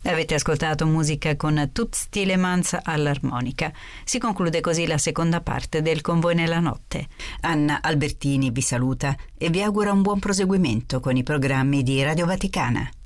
Avete ascoltato musica con Toots Thielemans all'armonica. Si conclude così la seconda parte del Con voi nella notte. Anna Albertini vi saluta e vi augura un buon proseguimento con i programmi di Radio Vaticana.